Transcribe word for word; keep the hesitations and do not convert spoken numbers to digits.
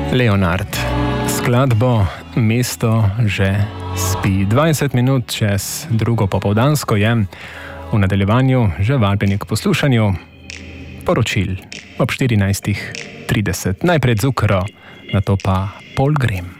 Leonard. Skladbo Mesto že spi. dvajset minut čez drugo popoldansko je. V nadaljevanju že vabljeni k poslušanju poročil ob štirinajstih trideset. Najprej Zucchero, nato pa Paul Graham.